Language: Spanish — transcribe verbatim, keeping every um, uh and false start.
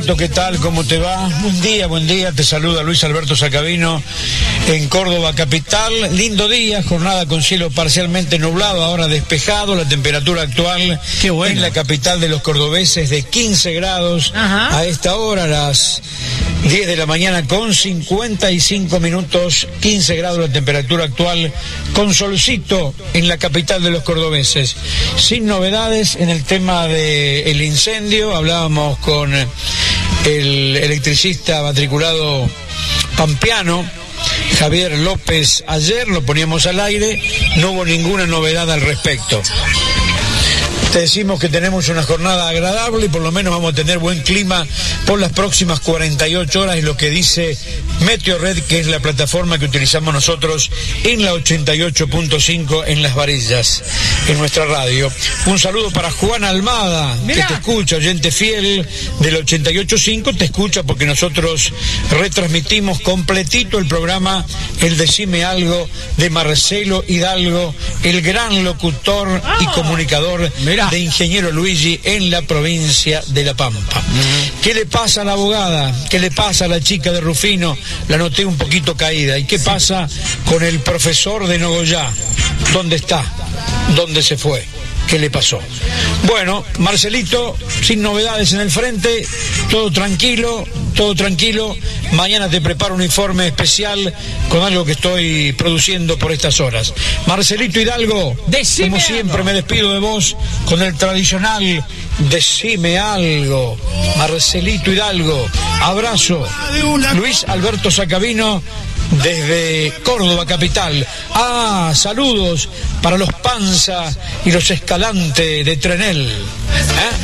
¿Qué tal? ¿Cómo te va? Buen día, buen día. Te saluda Luis Alberto Sacabino en Córdoba capital. Lindo día, jornada con cielo parcialmente nublado, ahora despejado. La temperatura actual Qué bueno. en la capital de los cordobeses de quince grados. Ajá. A esta hora, a las diez de la mañana con cincuenta y cinco minutos, quince grados la temperatura actual, con solcito en la capital de los cordobeses. Sin novedades en el tema del incendio. Hablábamos con el electricista matriculado pampeano, Javier López, ayer, lo poníamos al aire, no hubo ninguna novedad al respecto. Te decimos que tenemos una jornada agradable y por lo menos vamos a tener buen clima por las próximas cuarenta y ocho horas, es lo que dice Meteorred, que es la plataforma que utilizamos nosotros en la ochenta y ocho punto cinco en Las Varillas, en nuestra radio. Un saludo para Juan Almada, Mirá. que te escucha, oyente fiel del ochenta y ocho punto cinco, te escucha porque nosotros retransmitimos completito el programa El Decime Algo de Marcelo Hidalgo, el gran locutor y comunicador Mirá. de Ingeniero Luigi en la provincia de La Pampa. Uh-huh. ¿Qué le pasa a la abogada? ¿Qué le pasa a la chica de Rufino? La noté un poquito caída. ¿Y qué pasa con el profesor de Nogoyá? ¿Dónde está? ¿Dónde se fue? ¿Qué le pasó? Bueno, Marcelito, sin novedades en el frente, todo tranquilo, todo tranquilo. Mañana te preparo un informe especial con algo que estoy produciendo por estas horas. Marcelito Hidalgo, Decime como siempre algo. me despido de vos con el tradicional Decime Algo. Marcelito Hidalgo, abrazo. Luis Alberto Sacabino, desde Córdoba capital. Ah, saludos para los Panza y los Escalante de Trenel. ¿Eh?